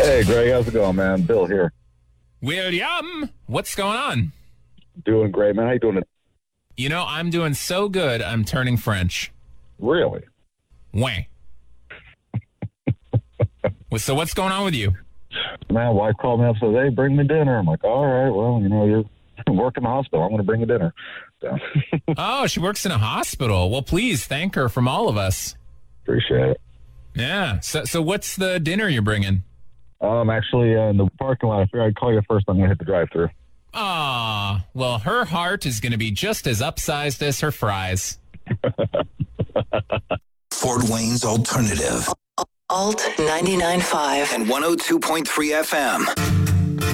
Hey, Greg, how's it going, man? Bill here. William, what's going on? Doing great, man. How you doing? You know, I'm doing so good, I'm turning French. Really? Wah. So what's going on with you? Man, wife called me up and said, hey, bring me dinner. I'm like, all right, well, you're working in the hospital. I'm going to bring you dinner. So. Oh, she works in a hospital. Well, please thank her from all of us. Appreciate it. Yeah. So what's the dinner you're bringing? Actually, in the parking lot. I figured I'd call you first. I'm going to hit the drive-thru. Ah, well, her heart is going to be just as upsized as her fries. Fort Wayne's Alternative. Alt 99.5 And 102.3 FM.